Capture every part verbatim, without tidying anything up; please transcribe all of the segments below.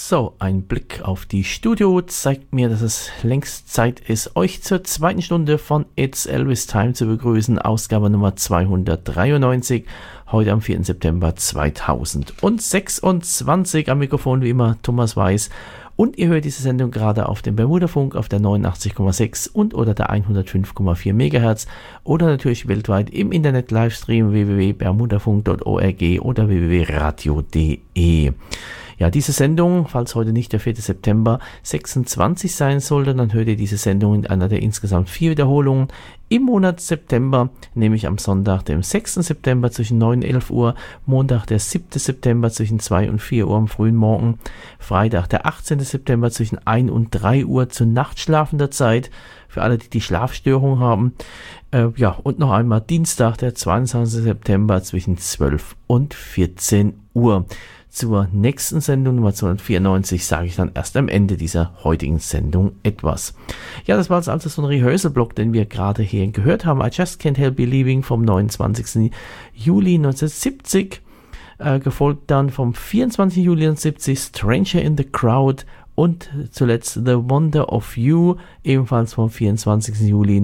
So, ein Blick auf die Studio zeigt mir, dass es längst Zeit ist, euch zur zweiten Stunde von It's Elvis Time zu begrüßen. Ausgabe Nummer zweihundertdreiundneunzig, heute am vierten September zweitausendsechsundzwanzig. Am Mikrofon wie immer Thomas Weiß. Und ihr hört diese Sendung gerade auf dem Bermuda-Funk auf der neunundachtzig Komma sechs und oder der hundertfünf Komma vier Megahertz oder natürlich weltweit im Internet Livestream w w w punkt bermudafunk punkt org oder w w w punkt radio punkt de. Ja, diese Sendung, falls heute nicht der vierte September sechsundzwanzig sein sollte, dann hört ihr diese Sendung in einer der insgesamt vier Wiederholungen im Monat September, nämlich am Sonntag, dem sechsten September zwischen neun und elf Uhr, Montag, der siebten September zwischen zwei und vier Uhr am frühen Morgen, Freitag, der achtzehnten September zwischen ein und drei Uhr zu nachtschlafender Zeit, für alle, die die Schlafstörung haben. Äh, ja, und noch einmal Dienstag, der zweiundzwanzigsten September zwischen zwölf und vierzehn Uhr. Zur nächsten Sendung Nummer zweihundertvierundneunzig sage ich dann erst am Ende dieser heutigen Sendung etwas. Ja, das war jetzt also so ein Rehearsal-Block, den wir gerade hier gehört haben. I Just Can't Help Believing vom neunundzwanzigsten Juli neunzehnhundertsiebzig, äh, gefolgt dann vom vierundzwanzigsten Juli neunzehnhundertsiebzig Stranger in the Crowd und zuletzt The Wonder of You, ebenfalls vom vierundzwanzigsten Juli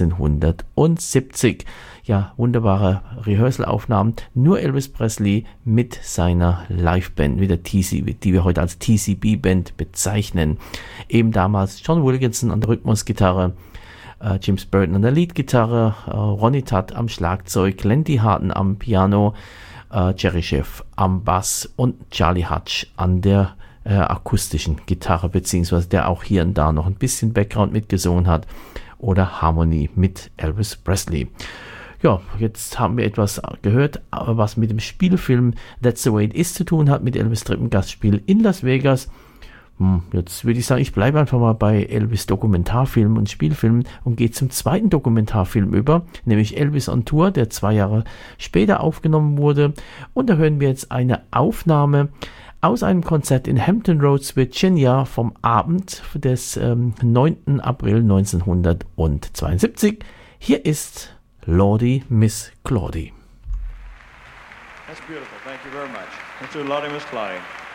neunzehnhundertsiebzig. Ja, wunderbare Rehearsal-Aufnahmen. Nur Elvis Presley mit seiner Liveband, mit der T C B, die wir heute als T C B-Band bezeichnen. Eben damals John Wilkinson an der Rhythmusgitarre, äh, James Burton an der Leadgitarre, äh, Ronnie Tutt am Schlagzeug, Landy Harton am Piano, äh, Jerry Scheff am Bass und Charlie Hutch an der äh, akustischen Gitarre, beziehungsweise der auch hier und da noch ein bisschen Background mitgesungen hat oder Harmonie mit Elvis Presley. Ja, jetzt haben wir etwas gehört, was mit dem Spielfilm That's the Way It Is zu tun hat, mit Elvis dritten Gastspiel in Las Vegas. Hm, jetzt würde ich sagen, ich bleibe einfach mal bei Elvis Dokumentarfilmen und Spielfilmen und gehe zum zweiten Dokumentarfilm über, nämlich Elvis on Tour, der zwei Jahre später aufgenommen wurde. Und da hören wir jetzt eine Aufnahme aus einem Konzert in Hampton Roads, Virginia vom Abend des ähm, neunten April neunzehnhundertzweiundsiebzig. Hier ist Lordy Miss Claudie. That's beautiful. Thank you very much. Let's do Lordy Miss Claudie.